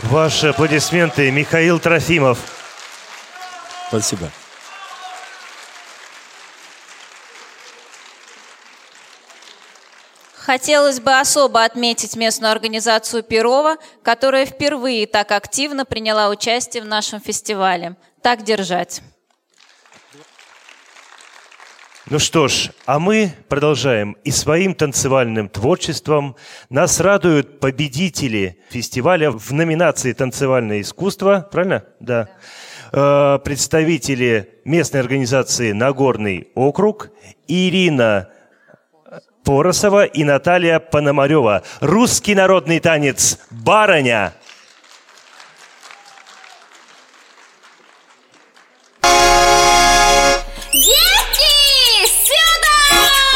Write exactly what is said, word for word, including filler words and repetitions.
Ваши аплодисменты, Михаил Трофимов. Спасибо. Хотелось бы особо отметить местную организацию Перова, которая впервые так активно приняла участие в нашем фестивале. Так держать. Ну что ж, а мы продолжаем. И своим танцевальным творчеством нас радуют победители фестиваля в номинации «Танцевальное искусство». Правильно? Да. да. Представители местной организации «Нагорный округ» Ирина Поросова и Наталья Пономарева. Русский народный танец «Барыня».